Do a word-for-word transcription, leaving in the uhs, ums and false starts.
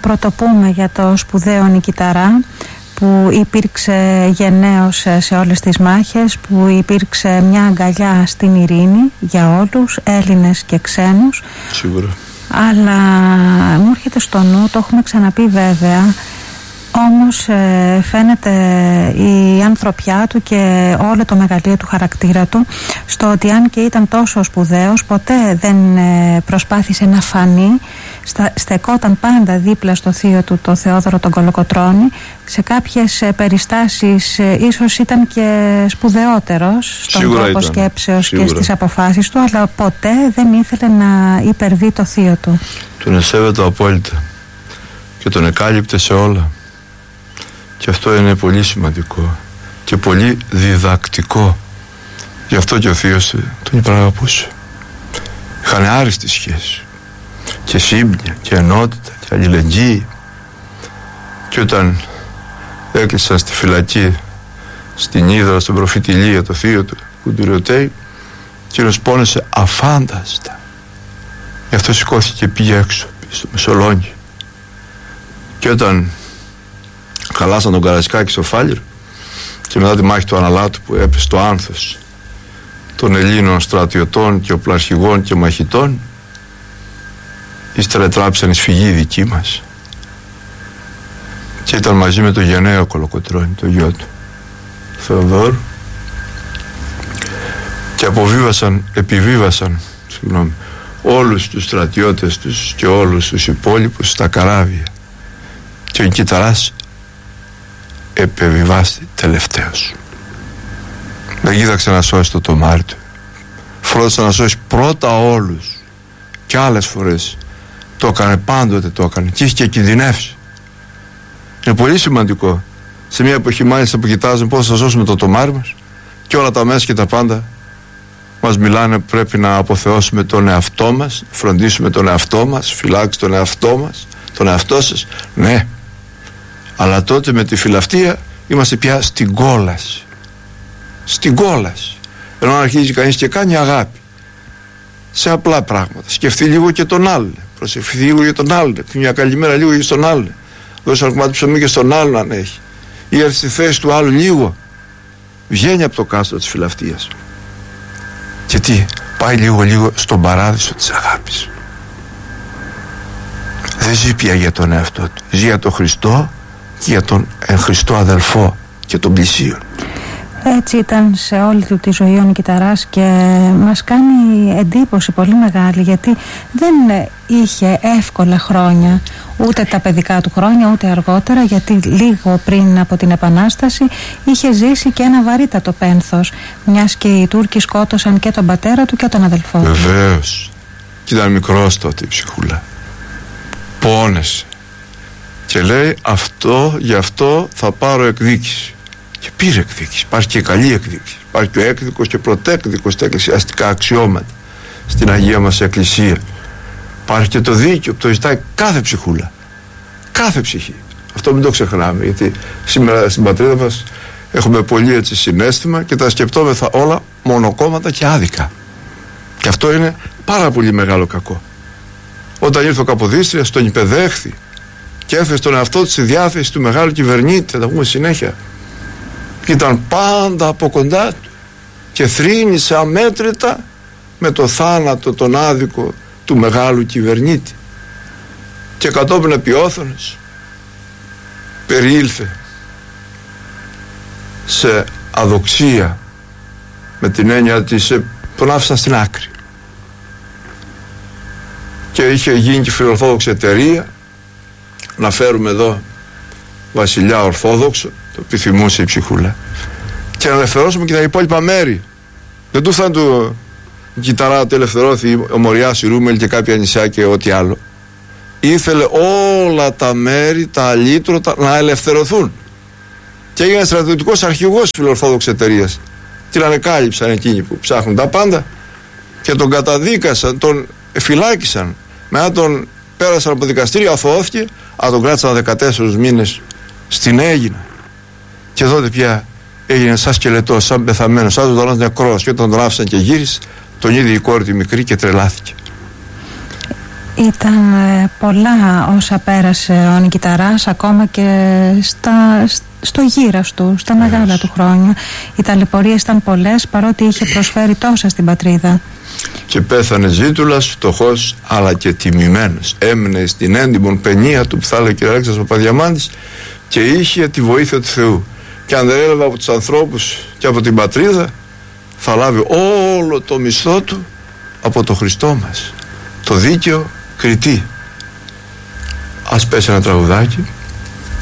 πρωτοπούμε για το σπουδαίο Νικηταρά, που υπήρξε γενναίος σε όλες τις μάχες, που υπήρξε μια αγκαλιά στην ειρήνη για όλους, Έλληνες και ξένους. Σίγουρα. Αλλά μου έρχεται στο νου, το έχουμε ξαναπεί βέβαια, όμως ε, φαίνεται η ανθρωπιά του και όλο το μεγαλείο του χαρακτήρα του στο ότι αν και ήταν τόσο σπουδαίος, ποτέ δεν ε, προσπάθησε να φανεί. Στα, στεκόταν πάντα δίπλα στο θείο του, το Θεόδωρο τον Κολοκοτρώνη. Σε κάποιες ε, περιστάσεις ε, ίσως ήταν και σπουδαιότερος στον Σίγουρα τρόπο ήταν. σκέψεως Σίγουρα. και στις αποφάσεις του, αλλά ποτέ δεν ήθελε να υπερβεί το θείο του. Τον εσέβεται απόλυτα και τον εκάλυπτε σε όλα. Και αυτό είναι πολύ σημαντικό και πολύ διδακτικό. Γι' αυτό και ο θείος τον υπεραγαπούσε. Είχαν άριστη σχέση και σύμπνοια και ενότητα και αλληλεγγύη. Και όταν έκλεισαν στη φυλακή στην Ύδρα, στον προφήτη Ηλία, το θείο του Κουντουριωτέη, εκείνος πόνεσε αφάνταστα. Γι' αυτό σηκώθηκε και πήγε έξω στο Μεσολόγγι. Και όταν χαλάσαν τον Καραϊσκάκη στο Φάληρο και μετά τη μάχη του Αναλάτου που έπεσε το άνθος των Ελλήνων στρατιωτών και οπλαρχηγών και μαχητών, ύστερα τράπησαν η σφυγή δική μας και ήταν μαζί με το γενναίο Κολοκοτρώνη, το γιο του Θεοδόρου, και αποβίβασαν, επιβίβασαν συγγνώμη, όλους τους στρατιώτες τους και όλους τους υπόλοιπους στα καράβια, και ο Νικηταράς επεβιβάστη τελευταίος. Δεν κοίταξε να σώσει το τομάρι του, φρόντισε να σώσει πρώτα όλους, και άλλες φορές το έκανε, πάντοτε το έκανε, και είχε και κινδυνεύσει. Είναι πολύ σημαντικό σε μια εποχή μάλιστα που κοιτάζουμε πώς θα σώσουμε το τομάρι μας και όλα τα μέσα και τα πάντα μας μιλάνε, πρέπει να αποθεώσουμε τον εαυτό μας, φροντίσουμε τον εαυτό μας, φυλάξει τον εαυτό μας, τον εαυτό σας. Ναι, αλλά τότε με τη φιλαυτία είμαστε πια στην κόλαση. Στην κόλαση. Ενώ αρχίζει κανείς και κάνει αγάπη σε απλά πράγματα, σκεφτεί λίγο και τον άλλον, προσευχηθεί λίγο για τον άλλον, πει μια καλημέρα λίγο για τον άλλον, δώσει ένα κομμάτι ψωμί και στον άλλον αν έχει, ή έρθει στη θέση του άλλου λίγο, βγαίνει από το κάστρο της φιλαυτίας και τι, πάει λίγο λίγο στον παράδεισο της αγάπης. Δεν ζει πια για τον εαυτό του, ζει για τον Χριστό και για τον εν Χριστό αδελφό και τον πλησίον. Έτσι ήταν σε όλη του τη ζωή ο Νικηταράς και μας κάνει εντύπωση πολύ μεγάλη, γιατί δεν είχε εύκολα χρόνια, ούτε τα παιδικά του χρόνια ούτε αργότερα, γιατί λίγο πριν από την Επανάσταση είχε ζήσει και ένα βαρύτατο πένθος, μιας και οι Τούρκοι σκότωσαν και τον πατέρα του και τον αδελφό του. Βεβαίως, και ήταν μικρός τότε η ψυχούλα, πόνεσε και λέει αυτό, γι' αυτό θα πάρω εκδίκηση. Και πήρε εκδίκηση. Υπάρχει και καλή εκδίκηση. Υπάρχει και ο έκδικος και πρωτέκδικος στα εκκλησιαστικά αξιώματα στην Αγία μας Εκκλησία. Υπάρχει και το δίκαιο που το ζητάει κάθε ψυχούλα, κάθε ψυχή. Αυτό μην το ξεχνάμε, γιατί σήμερα στην πατρίδα μας έχουμε πολύ έτσι συναίσθημα και τα σκεπτόμεθα όλα μονοκόμματα και άδικα. Και αυτό είναι πάρα πολύ μεγάλο κακό. Όταν ήρθε ο Καποδίστριας, τον υπεδέχθη και έφερε τον εαυτό του στη διάθεση του μεγάλου κυβερνήτη, θα τα πούμε συνέχεια. Και ήταν πάντα από κοντά του και θρήνησε αμέτρητα με το θάνατο τον άδικο του μεγάλου κυβερνήτη. Και κατόπιν επιόθωνος περιήλθε σε αδοξία, με την έννοια ότι τον άφησαν στην άκρη, και είχε γίνει και φιλορθόδοξη εταιρεία, να φέρουμε εδώ βασιλιά ορθόδοξο, το επιθυμούσε η ψυχούλα, και να ελευθερώσουμε και τα υπόλοιπα μέρη. Δεν του θα του Νικηταρά ότι ελευθερώθη ο Μοριάς, η Ρούμελ και κάποια νησιά και ό,τι άλλο. Ήθελε όλα τα μέρη, τα αλήτρωτα, να ελευθερωθούν. Και έγινε στρατιωτικός αρχηγός φιλορθόδοξης εταιρείας. Την ανεκάλυψαν εκείνοι που ψάχνουν τα πάντα και τον καταδίκασαν, τον φυλάκισαν. Μετά τον πέρασαν από δικαστήριο, αθωώθηκε, αλλά τον κράτησαν δεκατέσσερις μήνες στην Αίγινα. Και τότε πια έγινε σαν σκελετός, σαν πεθαμένος, σαν ζωντανός νεκρός. Και όταν τον άφησαν και γύρισε, τον είδε η κόρη τη μικρή και τρελάθηκε. Ήταν ε, πολλά όσα πέρασε ο Νικηταράς, ακόμα και στα, στο γύρας του, στα μεγάλα yes. του χρόνια. Οι ταλαιπωρίες ήταν πολλές, παρότι είχε προσφέρει τόσα στην πατρίδα. Και πέθανε ζήτουλας, φτωχός αλλά και τιμημένος. Έμεινε στην έντιμον παινία του, που θα έλεγε ο κ. Αλέξανδρος Παπαδιαμάντης, και είχε τη βοήθεια του Θεού. Και αν δεν έλαβε από τους ανθρώπους και από την πατρίδα, θα λάβει όλο το μισθό του από το Χριστό μας, το δίκαιο κριτή. Ας πέσει ένα τραγουδάκι.